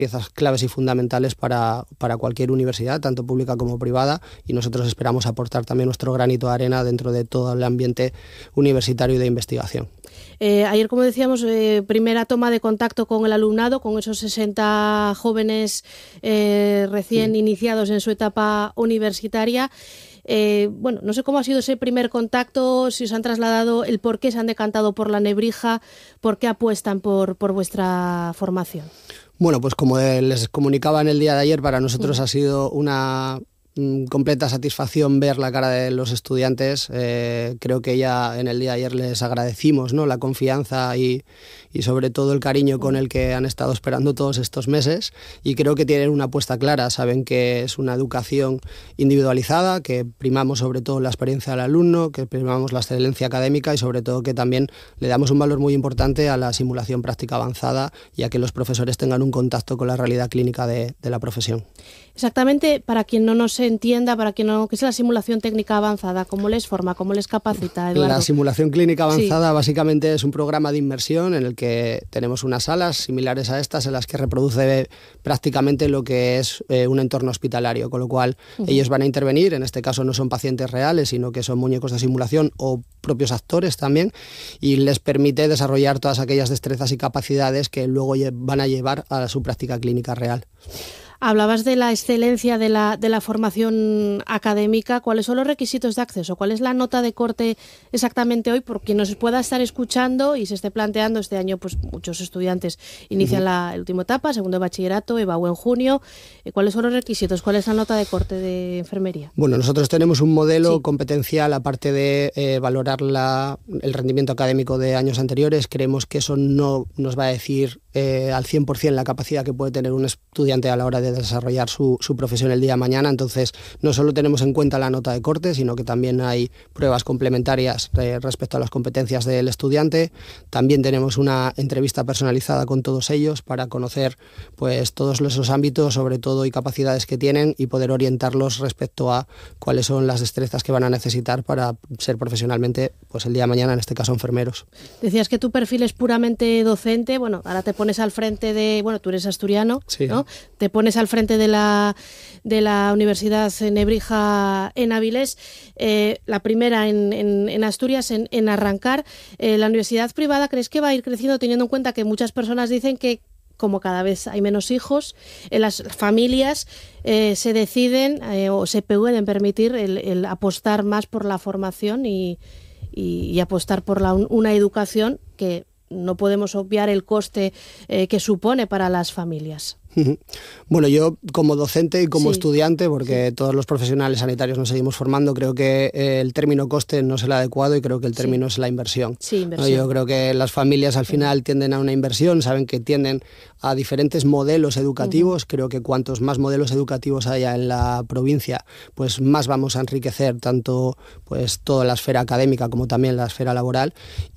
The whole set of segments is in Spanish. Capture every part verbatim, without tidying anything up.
piezas claves y fundamentales para, para cualquier universidad, tanto pública como privada, y nosotros esperamos aportar también nuestro granito de arena dentro de todo el ambiente universitario y de investigación. Eh, ayer, como decíamos, eh, primera toma de contacto con el alumnado, con esos sesenta jóvenes eh, recién sí. iniciados en su etapa universitaria. Eh, bueno, no sé cómo ha sido ese primer contacto, si os han trasladado el por qué se han decantado por la Nebrija, por qué apuestan por, por vuestra formación. Bueno, pues como les comunicaba en el día de ayer, para nosotros sí. ha sido una mm, completa satisfacción ver la cara de los estudiantes. Eh, creo que ya en el día de ayer les agradecimos, ¿no?, la confianza y, y sobre todo el cariño con el que han estado esperando todos estos meses, y creo que tienen una apuesta clara. Saben que es una educación individualizada, que primamos sobre todo la experiencia del alumno, que primamos la excelencia académica y sobre todo que también le damos un valor muy importante a la simulación práctica avanzada y a que los profesores tengan un contacto con la realidad clínica de, de la profesión. Exactamente, para quien no nos entienda, para quien no, ¿qué es la simulación técnica avanzada? ¿Cómo les forma? ¿Cómo les capacita, Eduardo? La simulación clínica avanzada sí. básicamente es un programa de inmersión en el que tenemos unas salas similares a estas en las que reproduce prácticamente lo que es eh, un entorno hospitalario, con lo cual uh-huh. ellos van a intervenir. En este caso no son pacientes reales, sino que son muñecos de simulación o propios actores también, y les permite desarrollar todas aquellas destrezas y capacidades que luego van a llevar a su práctica clínica real. Hablabas de la excelencia de la, de la formación académica. ¿Cuáles son los requisitos de acceso? ¿Cuál es la nota de corte exactamente hoy? Por quien nos pueda estar escuchando y se esté planteando este año, pues muchos estudiantes inician uh-huh. la, la última etapa, segundo de bachillerato, EBAU en junio. ¿Cuáles son los requisitos? ¿Cuál es la nota de corte de enfermería? Bueno, nosotros tenemos un modelo sí. competencial, aparte de eh, valorar la, el rendimiento académico de años anteriores. Creemos que eso no nos va a decir eh, al cien por ciento la capacidad que puede tener un estudiante a la hora de desarrollar su, su profesión el día de mañana. Entonces no solo tenemos en cuenta la nota de corte, sino que también hay pruebas complementarias eh, respecto a las competencias del estudiante. También tenemos una entrevista personalizada con todos ellos para conocer pues todos esos ámbitos, sobre todo, y capacidades que tienen, y poder orientarlos respecto a cuáles son las destrezas que van a necesitar para ser profesionalmente pues el día de mañana, en este caso enfermeros. Decías que tu perfil es puramente docente. Bueno, ahora te pones al frente de, bueno, tú eres asturiano, sí. ¿no? Te pones al frente de la, de la Universidad Nebrija en Avilés, eh, la primera en, en, en Asturias en, en arrancar. Eh, ¿La universidad privada crees que va a ir creciendo, teniendo en cuenta que muchas personas dicen que como cada vez hay menos hijos, eh, las familias eh, se deciden eh, o se pueden permitir el, el apostar más por la formación y, y, y apostar por la, una educación que no podemos obviar el coste eh, que supone para las familias? Bueno, yo como docente y como sí, estudiante, porque sí. todos los profesionales sanitarios nos seguimos formando, creo que eh, el término coste no es el adecuado, y creo que el término sí. es la inversión. Sí, inversión. ¿no? Yo creo que las familias al final sí. tienden a una inversión, saben que tienden a diferentes modelos educativos. Uh-huh. Creo que cuantos más modelos educativos haya en la provincia, pues más vamos a enriquecer tanto pues toda la esfera académica como también la esfera laboral,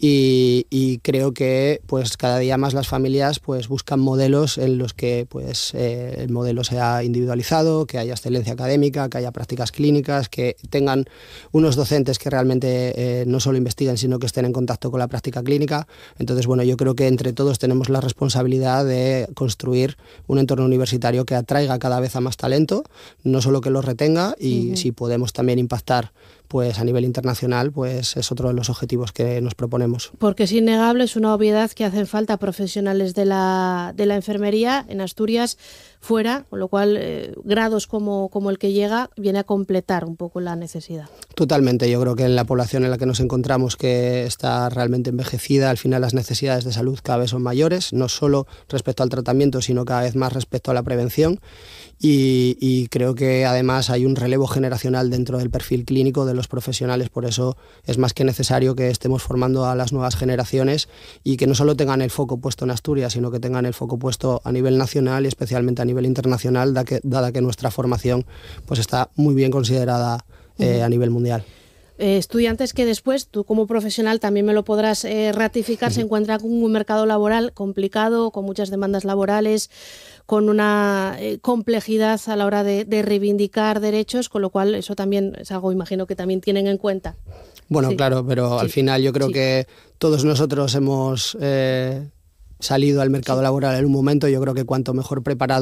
y, y creo que pues cada día más las familias pues buscan modelos en los que pues Pues, eh, el modelo sea individualizado, que haya excelencia académica, que haya prácticas clínicas, que tengan unos docentes que realmente eh, no solo investiguen, sino que estén en contacto con la práctica clínica. Entonces, bueno, yo creo que entre todos tenemos la responsabilidad de construir un entorno universitario que atraiga cada vez a más talento, no solo que lo retenga, y uh-huh. si podemos también impactar pues a nivel internacional, pues es otro de los objetivos que nos proponemos. Porque es innegable, es una obviedad que hacen falta profesionales de la, de la enfermería en Asturias, fuera, con lo cual eh, grados como, como el que llega viene a completar un poco la necesidad. Totalmente, yo creo que en la población en la que nos encontramos, que está realmente envejecida, al final las necesidades de salud cada vez son mayores, no solo respecto al tratamiento, sino cada vez más respecto a la prevención. Y, y creo que además hay un relevo generacional dentro del perfil clínico de los profesionales, por eso es más que necesario que estemos formando a las nuevas generaciones, y que no solo tengan el foco puesto en Asturias, sino que tengan el foco puesto a nivel nacional y especialmente a nivel internacional, dada que, dada que nuestra formación pues está muy bien considerada eh, uh-huh. a nivel mundial. Eh, estudiantes que después, tú como profesional también me lo podrás eh, ratificar, uh-huh. se encuentran con un mercado laboral complicado, con muchas demandas laborales, con una eh, complejidad a la hora de, de reivindicar derechos, con lo cual eso también es algo, imagino, que también tienen en cuenta. Bueno, sí. claro, pero sí. al final yo creo sí. que todos nosotros hemos eh, salido al mercado sí. laboral en un momento. Yo creo que cuanto mejor preparado